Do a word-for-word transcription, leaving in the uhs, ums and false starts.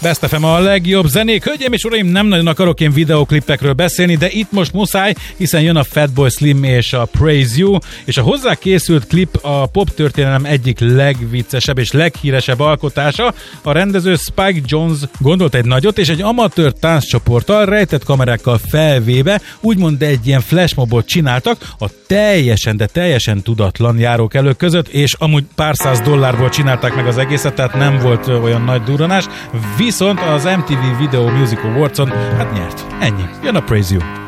Best ef em a legjobb zenék. Hölgyeim és uraim, nem nagyon akarok én videoklipekről beszélni, de itt most muszáj, hiszen jön a Fatboy Slim és a Praise You, és a hozzá készült klip a pop történelem egyik legviccesebb és leghíresebb alkotása. A rendező Spike Jonze gondolt egy nagyot, és egy amatőr tánccsoporttal, rejtett kamerákkal felvéve, úgymond egy ilyen flashmobot csináltak a teljesen, de teljesen tudatlan járókelők között, és amúgy pár száz dollárból csinálták meg az egészet, tehát nem volt olyan nagy durranás, viszont az em té vé Video Music Awards-on hát nyert. Ennyi. Jön a Praise You.